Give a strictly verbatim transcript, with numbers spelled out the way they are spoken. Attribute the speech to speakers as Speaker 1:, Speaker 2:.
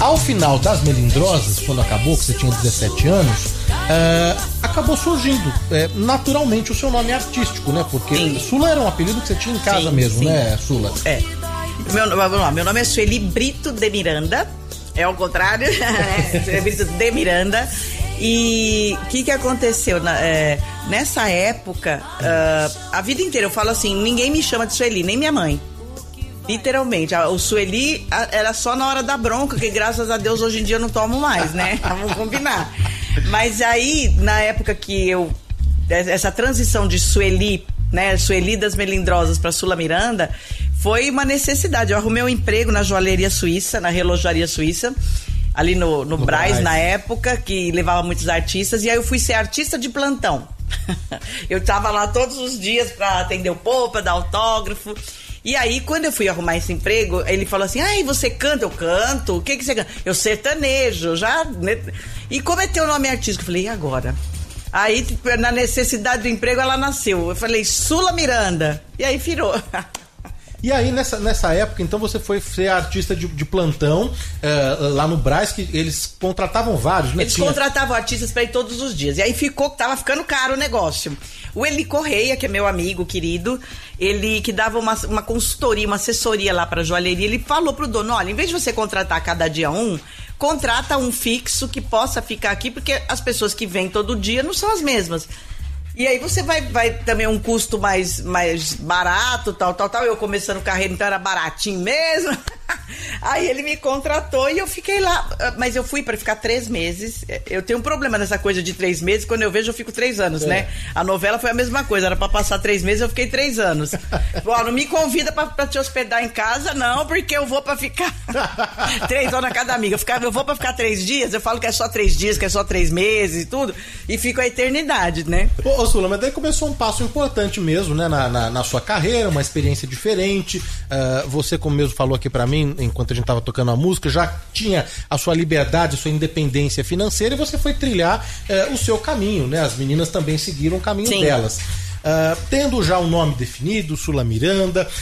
Speaker 1: Ao final das Melindrosas, quando acabou, que você tinha dezessete anos, uh, acabou surgindo uh, naturalmente o seu nome artístico, né? Porque sim. Sula era um apelido que você tinha em casa sim, mesmo, sim. né, Sula?
Speaker 2: É. Meu, vamos lá, meu nome é Sueli Brito de Miranda, é ao contrário, é Brito de Miranda. E o que que aconteceu? Na, é, nessa época, uh, a vida inteira eu falo assim, ninguém me chama de Sueli, nem minha mãe. Literalmente, o Sueli era só na hora da bronca, que graças a Deus hoje em dia eu não tomo mais, né? Vamos combinar. Mas aí, na época que eu... Essa transição de Sueli, né? Sueli das Melindrosas para Sula Miranda, foi uma necessidade. Eu arrumei um emprego na joalheria suíça, na relojaria suíça, ali no, no, no Brás, na época, que levava muitos artistas, e aí eu fui ser artista de plantão. Eu tava lá todos os dias para atender o povo, para dar autógrafo. E aí, quando eu fui arrumar esse emprego, ele falou assim, ai, você canta? Eu canto. O que que você canta? Eu sertanejo, já... E como é teu nome artístico? Eu falei, e agora? Aí, na necessidade do emprego, ela nasceu. Eu falei, Sula Miranda. E aí, virou.
Speaker 1: E aí, nessa, nessa época, então, você foi ser artista de, de plantão uh, lá no Brás, que eles contratavam vários, né?
Speaker 2: Eles
Speaker 1: Tinha...
Speaker 2: contratavam artistas para ir todos os dias. E aí ficou, tava ficando caro o negócio. O Eli Correia, que é meu amigo querido, ele que dava uma, uma consultoria, uma assessoria lá pra joalheria, ele falou pro dono, olha, em vez de você contratar cada dia um, contrata um fixo que possa ficar aqui, porque as pessoas que vêm todo dia não são as mesmas. E aí você vai, vai também um custo mais, mais barato, tal, tal, tal. Eu começando carreira, então era baratinho mesmo. Aí ele me contratou e eu fiquei lá. Mas eu fui para ficar três meses. Eu tenho um problema nessa coisa de três meses. Quando eu vejo, eu fico três anos, é. né? A novela foi a mesma coisa. Era para passar três meses, eu fiquei três anos. Bom, não me convida para te hospedar em casa, não, porque eu vou para ficar três horas na casa da amiga. Eu, ficar, eu vou para ficar três dias. Eu falo que é só três dias, que é só três meses e tudo. E fico a eternidade, né?
Speaker 1: Ô, Sula, mas daí começou um passo importante mesmo, né? Na, na, na sua carreira, uma experiência diferente. Uh, você, como mesmo falou aqui pra mim, enquanto a gente tava tocando a música, já tinha a sua liberdade, a sua independência financeira e você foi trilhar uh, o seu caminho, né? As meninas também seguiram o caminho Sim. delas. Uh, tendo já um nome definido, Sula Miranda,